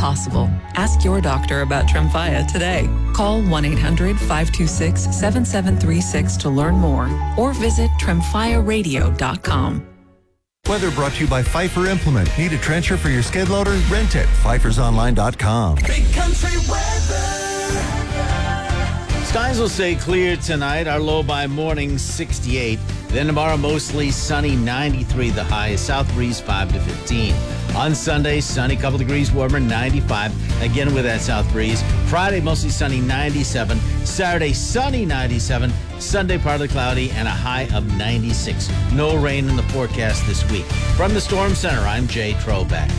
possible. Ask your doctor about Tremfya today. Call 1-800-526-7736 to learn more or visit tremfyaradio.com. Weather brought to you by Pfeiffer Implement. Need a trencher for your skid loader? Rent it. PfeiffersOnline.com. Big country weather. Skies will stay clear tonight. Our low by morning 68. Then tomorrow mostly sunny 93 the high. South breeze 5 to 15. On Sunday, sunny, couple degrees warmer 95. Again with that south breeze. Friday mostly sunny 97. Saturday sunny 97. Sunday partly cloudy and a high of 96. No rain in the forecast this week. From the Storm Center, I'm Jay Trobeck.